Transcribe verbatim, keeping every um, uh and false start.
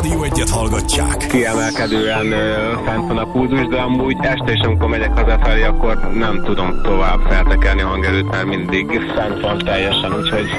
Rádió Egyet hallgatják. Kiemelkedően uh, fent van a pulzus, de amúgy este is, amikor megyek hazafelé, akkor nem tudom tovább feltekelni a hangerőt, mert mindig fent van teljesen, úgyhogy